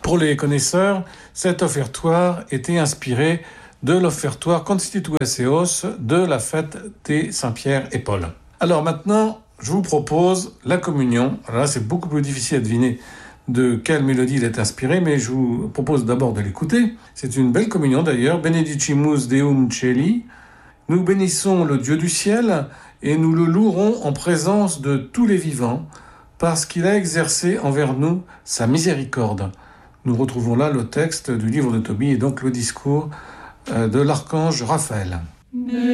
Pour les connaisseurs, cet offertoire était inspiré de l'offertoire Constituaceos de la fête des Saint-Pierre et Paul. Alors maintenant, je vous propose la communion. Alors là, c'est beaucoup plus difficile à deviner de quelle mélodie il est inspiré, mais je vous propose d'abord de l'écouter. C'est une belle communion d'ailleurs. Benedicimus Deum Celi. Nous bénissons le Dieu du ciel et nous le louerons en présence de tous les vivants parce qu'il a exercé envers nous sa miséricorde. Nous retrouvons là le texte du livre de Tobie et donc le discours de l'archange Raphaël.